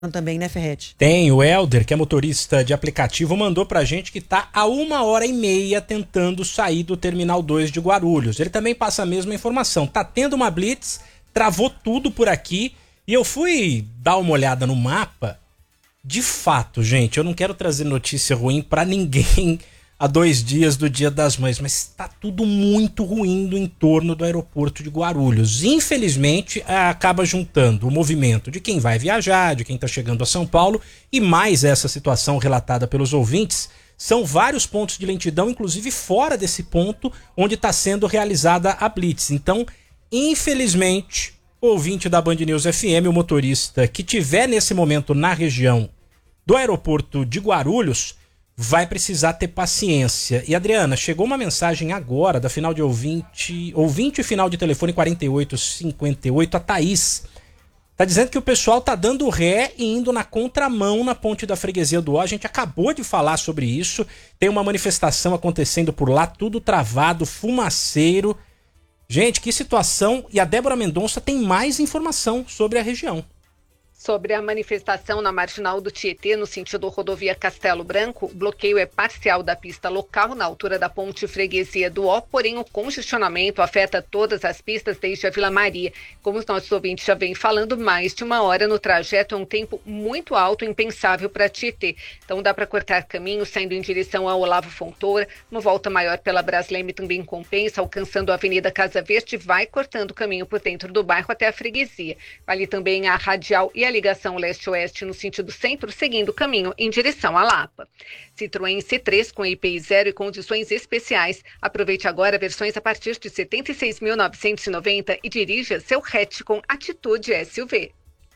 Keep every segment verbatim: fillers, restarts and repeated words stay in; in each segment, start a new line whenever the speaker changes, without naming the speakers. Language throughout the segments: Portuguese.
também, né, Ferretti?
Tem, o Helder, que é motorista de aplicativo, mandou pra gente que tá há uma hora e meia tentando sair do Terminal dois de Guarulhos. Ele também passa a mesma informação. Tá tendo uma blitz, travou tudo por aqui, e eu fui dar uma olhada no mapa. De fato, gente, eu não quero trazer notícia ruim pra ninguém há dois dias do Dia das Mães, mas tá tudo muito ruim no entorno do aeroporto de Guarulhos. Infelizmente, acaba juntando o movimento de quem vai viajar, de quem tá chegando a São Paulo, e mais essa situação relatada pelos ouvintes. São vários pontos de lentidão, inclusive fora desse ponto onde está sendo realizada a blitz. Então, infelizmente, o ouvinte da Band News F M, o motorista que tiver nesse momento na região do aeroporto de Guarulhos, vai precisar ter paciência. E, Adriana, chegou uma mensagem agora da final de ouvinte, ouvinte final de telefone quarenta e oito cinquenta e oito, a Thaís. Tá dizendo que o pessoal tá dando ré e indo na contramão na ponte da Freguesia do Ó. A gente acabou de falar sobre isso. Tem uma manifestação acontecendo por lá, tudo travado, fumaceiro. Gente, que situação. E a Débora Mendonça tem mais informação sobre a região.
Sobre a manifestação na Marginal do Tietê, no sentido rodovia Castelo Branco, o bloqueio é parcial da pista local na altura da ponte Freguesia do Ó, porém o congestionamento afeta todas as pistas desde a Vila Maria. Como os nossos ouvintes já vêm falando, mais de uma hora no trajeto é um tempo muito alto, impensável para Tietê. Então dá para cortar caminho saindo em direção ao Olavo Fontoura, uma volta maior pela Brasleme também compensa, alcançando a Avenida Casa Verde, vai cortando o caminho por dentro do bairro até a Freguesia. Vale também a Radial e a ligação leste-oeste no sentido centro, seguindo o caminho em direção à Lapa. Citroën C três com I P I zero e condições especiais. Aproveite agora versões a partir de setenta e seis mil novecentos e noventa e dirija seu hatch com atitude S U V.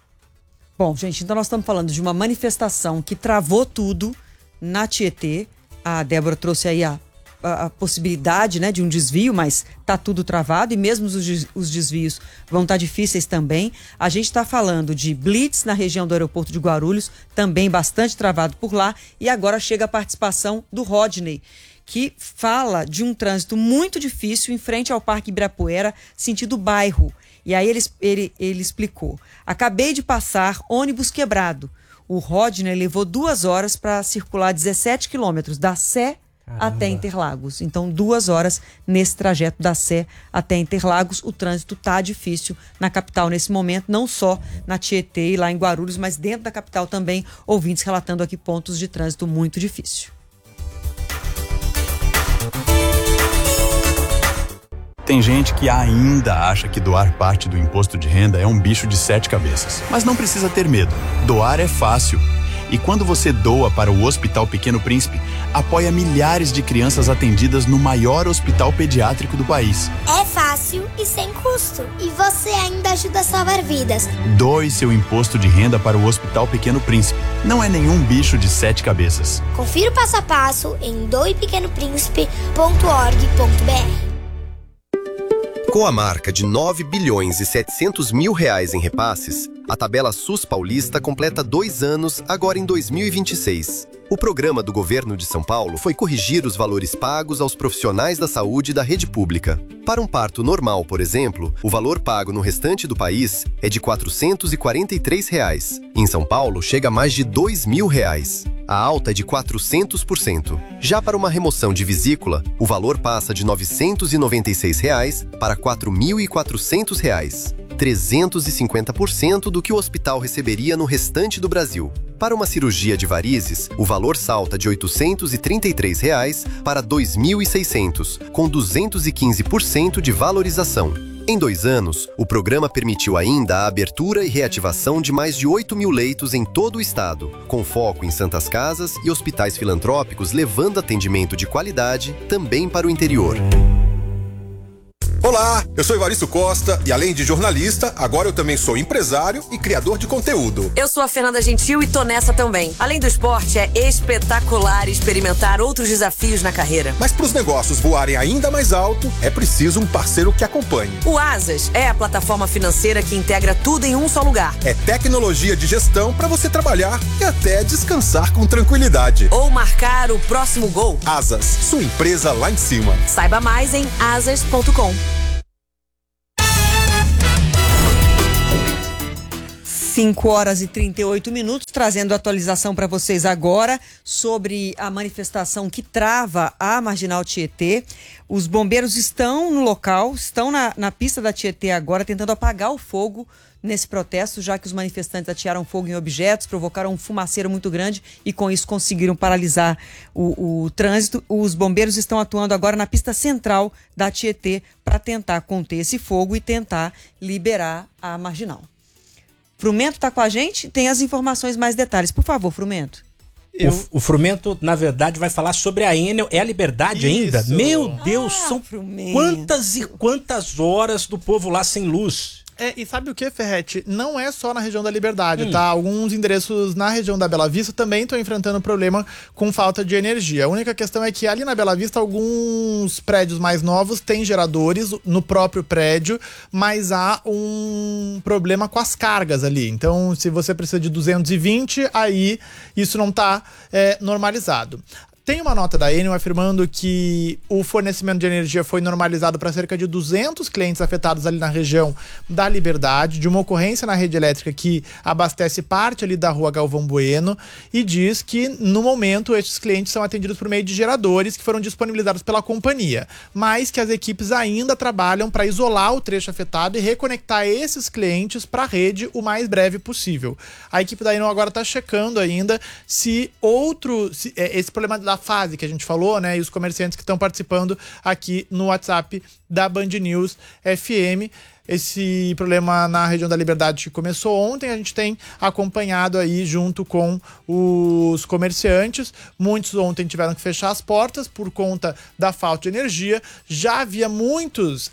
Bom, gente, então nós estamos falando de uma manifestação que travou tudo na Tietê. A Débora trouxe aí a a possibilidade, né, de um desvio, mas tá tudo travado e mesmo os, os desvios vão estar tá difíceis também. A gente está falando de blitz na região do aeroporto de Guarulhos, também bastante travado por lá, e agora chega a participação do Rodney, que fala de um trânsito muito difícil em frente ao Parque Ibirapuera, sentido bairro. E aí ele, ele, ele explicou: acabei de passar ônibus quebrado. O Rodney levou duas horas para circular dezessete quilômetros da Sé Caramba. Até Interlagos. Então, duas horas nesse trajeto da Sé até Interlagos. O trânsito tá difícil na capital nesse momento, não só na Tietê e lá em Guarulhos, mas dentro da capital também, ouvintes relatando aqui pontos de trânsito muito difícil.
Tem gente que ainda acha que doar parte do imposto de renda é um bicho de sete cabeças. Mas não precisa ter medo. Doar é fácil. E quando você doa para o Hospital Pequeno Príncipe, apoia milhares de crianças atendidas no maior hospital pediátrico do país.
É fácil e sem custo. E você ainda ajuda a salvar vidas.
Doe seu imposto de renda para o Hospital Pequeno Príncipe. Não é nenhum bicho de sete cabeças.
Confira o passo a passo em doe pequeno príncipe ponto org ponto br.
Com a marca de nove bilhões e setecentos mil reais em repasses, a tabela SUS paulista completa dois anos agora em dois mil e vinte e seis. O programa do governo de São Paulo foi corrigir os valores pagos aos profissionais da saúde da rede pública. Para um parto normal, por exemplo, o valor pago no restante do país é de quatrocentos e quarenta e três reais. Em São Paulo, chega a mais de dois mil reais. A alta é de quatrocentos por cento. Já para uma remoção de vesícula, o valor passa de novecentos e noventa e seis reais para quatro mil e quatrocentos reais. trezentos e cinquenta por cento do que o hospital receberia no restante do Brasil. Para uma cirurgia de varizes, o valor salta de oitocentos e trinta e três reais para dois mil e seiscentos, com duzentos e quinze por cento de valorização. Em dois anos, o programa permitiu ainda a abertura e reativação de mais de oito mil leitos em todo o estado, com foco em santas casas e hospitais filantrópicos, levando atendimento de qualidade também para o interior.
Olá, eu sou Evaristo Costa e além de jornalista, agora eu também sou empresário e criador de conteúdo.
Eu sou a Fernanda Gentil e tô nessa também. Além do esporte, é espetacular experimentar outros desafios na carreira.
Mas para os negócios voarem ainda mais alto, é preciso um parceiro que acompanhe.
O Asas é a plataforma financeira que integra tudo em um só lugar.
É tecnologia de gestão para você trabalhar e até descansar com tranquilidade.
Ou marcar o próximo gol.
Asas, sua empresa lá em cima.
Saiba mais em asas ponto com.
cinco horas e trinta e oito minutos, trazendo atualização para vocês agora sobre a manifestação que trava a Marginal Tietê. Os bombeiros estão no local, estão na, na pista da Tietê agora, tentando apagar o fogo nesse protesto, já que os manifestantes atearam fogo em objetos, provocaram um fumaceiro muito grande e com isso conseguiram paralisar o, o trânsito. Os bombeiros estão atuando agora na pista central da Tietê para tentar conter esse fogo e tentar liberar a Marginal. Frumento está com a gente? Tem as informações, mais detalhes. Por favor, Frumento.
Eu... O, o Frumento, na verdade, vai falar sobre a Enel. É a Liberdade Isso. ainda? Meu Deus, ah, são Frumento. Quantas e quantas horas do povo lá sem luz.
É, e sabe o que, Ferretti? Não é só na região da Liberdade, hum. tá? Alguns endereços na região da Bela Vista também estão enfrentando problema com falta de energia. A única questão é que ali na Bela Vista, alguns prédios mais novos têm geradores no próprio prédio, mas há um problema com as cargas ali. Então, se você precisa de duzentos e vinte, aí isso não está é, normalizado. Tem uma nota da Enel afirmando que o fornecimento de energia foi normalizado para cerca de duzentos clientes afetados ali na região da Liberdade, de uma ocorrência na rede elétrica que abastece parte ali da rua Galvão Bueno, e diz que, no momento, estes clientes são atendidos por meio de geradores que foram disponibilizados pela companhia, mas que as equipes ainda trabalham para isolar o trecho afetado e reconectar esses clientes para a rede o mais breve possível. A equipe da Enel agora está checando ainda se outro... Se, é, esse problema da fase que a gente falou, né, e os comerciantes que estão participando aqui no WhatsApp da Band News F M. Esse problema na região da Liberdade começou ontem, a gente tem acompanhado aí junto com os comerciantes. Muitos ontem tiveram que fechar as portas por conta da falta de energia. Já havia muitos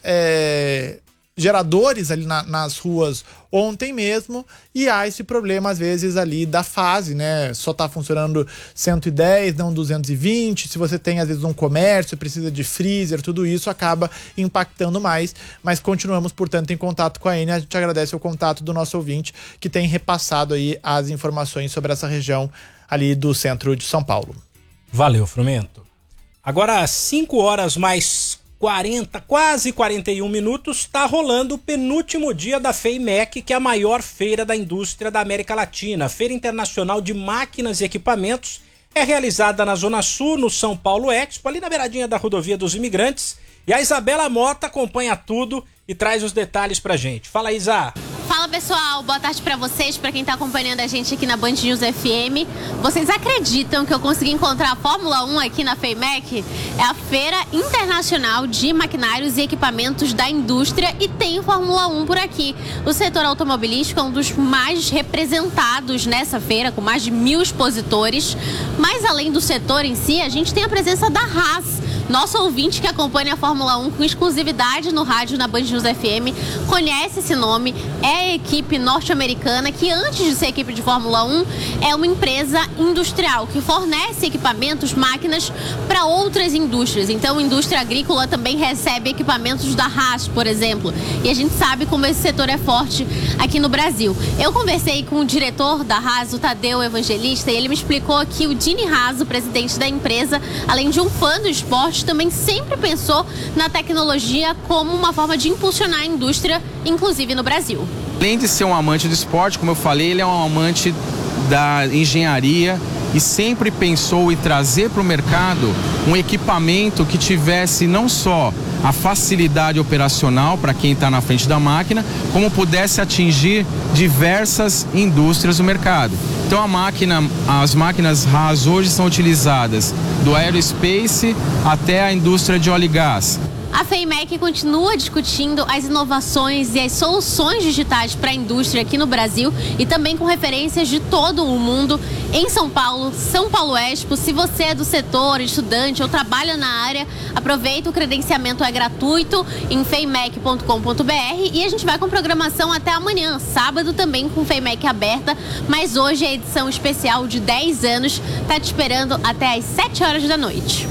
é, geradores ali na, nas ruas ontem mesmo, e há esse problema às vezes ali da fase, né? Só tá funcionando cento e dez, não duzentos e vinte. Se você tem às vezes um comércio, precisa de freezer, tudo isso acaba impactando mais, mas continuamos, portanto, em contato com a Enel. A gente agradece o contato do nosso ouvinte que tem repassado aí as informações sobre essa região ali do centro de São Paulo.
Valeu, Frumento. Agora, cinco horas mais quarenta, quase quarenta e um minutos, está rolando o penúltimo dia da FEIMEC, que é a maior feira da indústria da América Latina. A Feira Internacional de Máquinas e Equipamentos é realizada na Zona Sul, no São Paulo Expo, ali na beiradinha da Rodovia dos Imigrantes. E a Isabela Mota acompanha tudo e traz os detalhes pra gente. Fala, Isa!
Fala, pessoal, boa tarde pra vocês, pra quem tá acompanhando a gente aqui na Band News F M. Vocês acreditam que eu consegui encontrar a Fórmula um aqui na FEIMEC? É a Feira Internacional de Maquinários e Equipamentos da Indústria e tem Fórmula um por aqui. O setor automobilístico é um dos mais representados nessa feira, com mais de mil expositores. Mas além do setor em si, a gente tem a presença da Haas. Nosso ouvinte que acompanha a Fórmula um com exclusividade no rádio na Band News F M conhece esse nome, é a equipe norte-americana que, antes de ser equipe de Fórmula um, é uma empresa industrial que fornece equipamentos, máquinas para outras indústrias. Então, a indústria agrícola também recebe equipamentos da Haas, por exemplo. E a gente sabe como esse setor é forte aqui no Brasil. Eu conversei com o diretor da Haas, o Tadeu Evangelista, e ele me explicou que o Dini Haas, o presidente da empresa, além de um fã do esporte, também sempre pensou na tecnologia como uma forma de impulsionar a indústria, inclusive no Brasil.
Além de ser um amante do esporte, como eu falei, ele é um amante da engenharia e sempre pensou em trazer para o mercado um equipamento que tivesse não só a facilidade operacional para quem está na frente da máquina, como pudesse atingir diversas indústrias do mercado. Então a máquina, as máquinas Haas hoje são utilizadas do aerospace até a indústria de óleo e gás.
A FEIMEC continua discutindo as inovações e as soluções digitais para a indústria aqui no Brasil e também com referências de todo o mundo. Em São Paulo, São Paulo Expo, se você é do setor, estudante ou trabalha na área, aproveita, o credenciamento é gratuito em feimec ponto com ponto br e a gente vai com programação até amanhã, sábado também com FEIMEC aberta, mas hoje a edição especial de dez anos está te esperando até às sete horas da noite.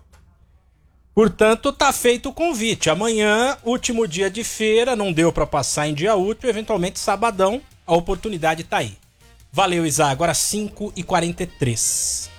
Portanto, tá feito o convite. Amanhã, último dia de feira, não deu para passar em dia útil, eventualmente sabadão, a oportunidade tá aí. Valeu, Isa. Agora cinco e quarenta e três.